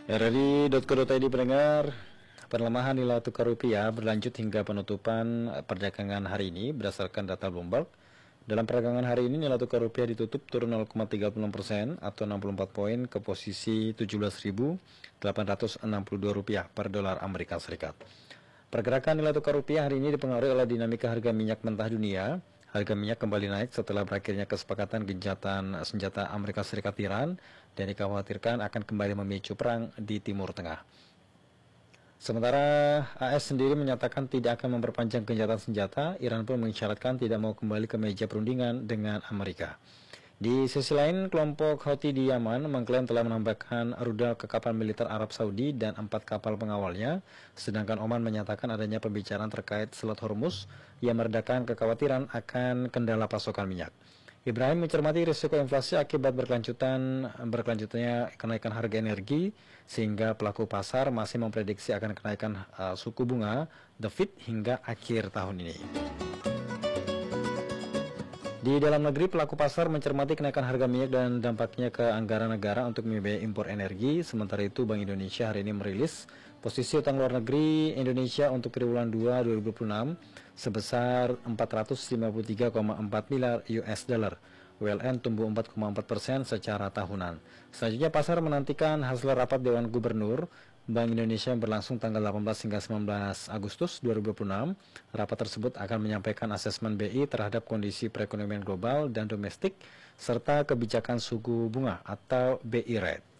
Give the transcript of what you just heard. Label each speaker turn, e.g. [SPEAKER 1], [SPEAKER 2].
[SPEAKER 1] RRI.co.id pendengar, pelemahan nilai tukar rupiah berlanjut hingga penutupan perdagangan hari ini berdasarkan data Bloomberg. Dalam perdagangan hari ini nilai tukar rupiah ditutup turun 0,36% atau 64 poin ke posisi 17.862 rupiah per dolar Amerika Serikat. Pergerakan nilai tukar rupiah hari ini dipengaruhi oleh dinamika harga minyak mentah dunia. Harga minyak kembali naik setelah berakhirnya kesepakatan gencatan senjata Amerika Serikat Iran dan dikhawatirkan akan kembali memicu perang di Timur Tengah. Sementara AS sendiri menyatakan tidak akan memperpanjang gencatan senjata, Iran pun mengisyaratkan tidak mau kembali ke meja perundingan dengan Amerika. Di sisi lain, kelompok Houthi di Yaman mengklaim telah menambahkan rudal ke kapal militer Arab Saudi dan 4 kapal pengawalnya, sedangkan Oman menyatakan adanya pembicaraan terkait Selat Hormuz yang meredakan kekhawatiran akan kendala pasokan minyak. Ibrahim mencermati risiko inflasi akibat berkelanjutannya kenaikan harga energi, sehingga pelaku pasar masih memprediksi akan kenaikan suku bunga The Fed hingga akhir tahun ini. Di dalam negeri, pelaku pasar mencermati kenaikan harga minyak dan dampaknya ke anggaran negara untuk membiayai impor energi. Sementara itu, Bank Indonesia hari ini merilis posisi utang luar negeri Indonesia untuk triwulan 2 2026 sebesar 453,4 miliar US dollar. WLN tumbuh 4,4% secara tahunan. Selanjutnya, pasar menantikan hasil rapat Dewan Gubernur Bank Indonesia yang berlangsung tanggal 18 hingga 19 Agustus 2026. Rapat tersebut akan menyampaikan asesmen BI terhadap kondisi perekonomian global dan domestik serta kebijakan suku bunga atau BI rate.